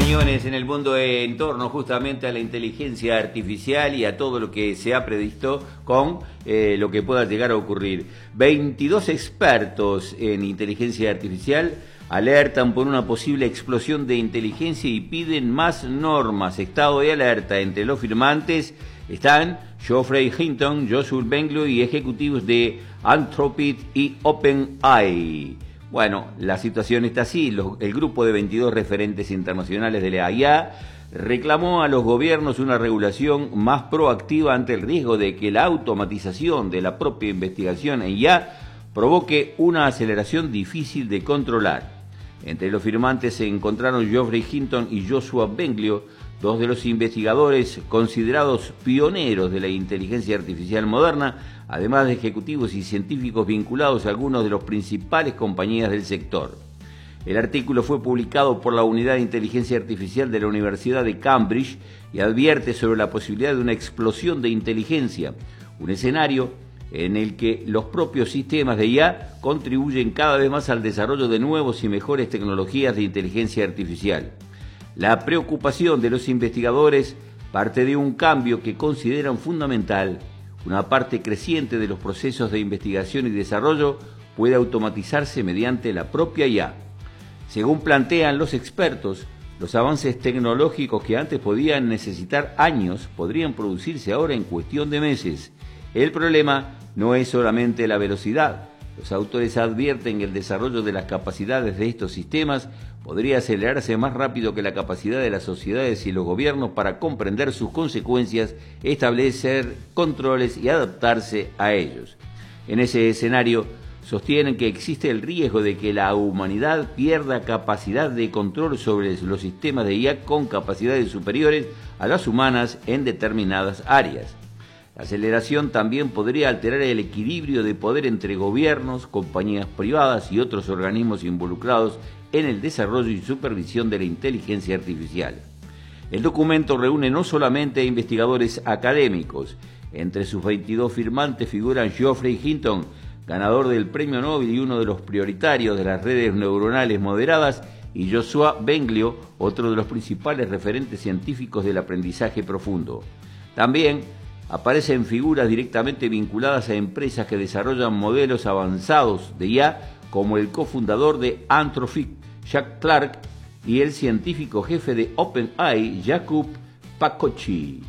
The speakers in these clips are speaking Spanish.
Quiñones, en el mundo en torno justamente a la inteligencia artificial y a todo lo que se ha previsto con lo que pueda llegar a ocurrir. 22 expertos en inteligencia artificial alertan por una posible explosión de inteligencia y piden más normas. Estado de alerta. Entre los firmantes están Geoffrey Hinton, Joshua Bengio y ejecutivos de Anthropic y OpenAI. Bueno, la situación está así. El grupo de 22 referentes internacionales de la IA reclamó a los gobiernos una regulación más proactiva ante el riesgo de que la automatización de la propia investigación en IA provoque una aceleración difícil de controlar. Entre los firmantes se encontraron Geoffrey Hinton y Joshua Bengio, dos de los investigadores considerados pioneros de la inteligencia artificial moderna, además de ejecutivos y científicos vinculados a algunas de las principales compañías del sector. El artículo fue publicado por la Unidad de Inteligencia Artificial de la Universidad de Cambridge y advierte sobre la posibilidad de una explosión de inteligencia, un escenario en el que los propios sistemas de IA contribuyen cada vez más al desarrollo de nuevas y mejores tecnologías de inteligencia artificial. La preocupación de los investigadores parte de un cambio que consideran fundamental. Una parte creciente de los procesos de investigación y desarrollo puede automatizarse mediante la propia IA. Según plantean los expertos, los avances tecnológicos que antes podían necesitar años podrían producirse ahora en cuestión de meses. El problema no es solamente la velocidad. Los autores advierten que el desarrollo de las capacidades de estos sistemas podría acelerarse más rápido que la capacidad de las sociedades y los gobiernos para comprender sus consecuencias, establecer controles y adaptarse a ellos. En ese escenario, sostienen que existe el riesgo de que la humanidad pierda capacidad de control sobre los sistemas de IA con capacidades superiores a las humanas en determinadas áreas. La aceleración también podría alterar el equilibrio de poder entre gobiernos, compañías privadas y otros organismos involucrados en el desarrollo y supervisión de la inteligencia artificial. El documento reúne no solamente a investigadores académicos. Entre sus 22 firmantes figuran Geoffrey Hinton, ganador del Premio Nobel y uno de los prioritarios de las redes neuronales moderadas, y Joshua Bengio, otro de los principales referentes científicos del aprendizaje profundo. También aparecen figuras directamente vinculadas a empresas que desarrollan modelos avanzados de IA, como el cofundador de Anthropic, Jack Clark, y el científico jefe de OpenAI, Jakub Pakochi.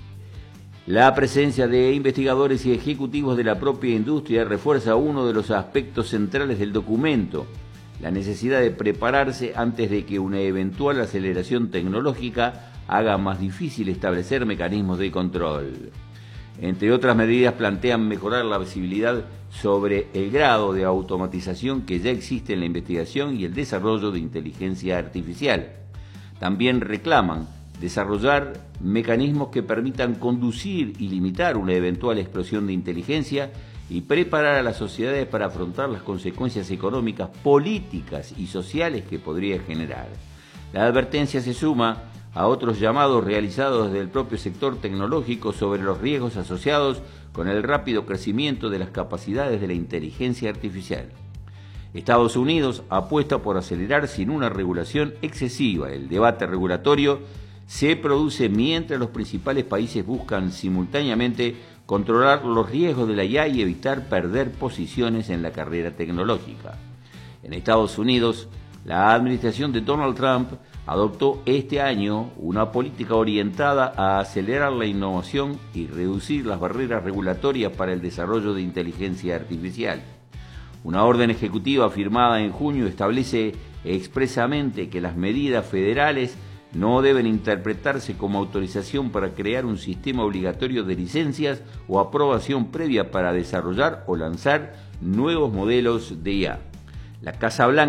La presencia de investigadores y ejecutivos de la propia industria refuerza uno de los aspectos centrales del documento: la necesidad de prepararse antes de que una eventual aceleración tecnológica haga más difícil establecer mecanismos de control. Entre otras medidas, plantean mejorar la visibilidad sobre el grado de automatización que ya existe en la investigación y el desarrollo de inteligencia artificial. También reclaman desarrollar mecanismos que permitan conducir y limitar una eventual explosión de inteligencia y preparar a las sociedades para afrontar las consecuencias económicas, políticas y sociales que podría generar. La advertencia se suma a otros llamados realizados desde el propio sector tecnológico sobre los riesgos asociados con el rápido crecimiento de las capacidades de la inteligencia artificial. Estados Unidos apuesta por acelerar sin una regulación excesiva. El debate regulatorio se produce mientras los principales países buscan simultáneamente controlar los riesgos de la IA y evitar perder posiciones en la carrera tecnológica. En Estados Unidos, la administración de Donald Trump adoptó este año una política orientada a acelerar la innovación y reducir las barreras regulatorias para el desarrollo de inteligencia artificial. Una orden ejecutiva firmada en junio establece expresamente que las medidas federales no deben interpretarse como autorización para crear un sistema obligatorio de licencias o aprobación previa para desarrollar o lanzar nuevos modelos de IA. La Casa Blanca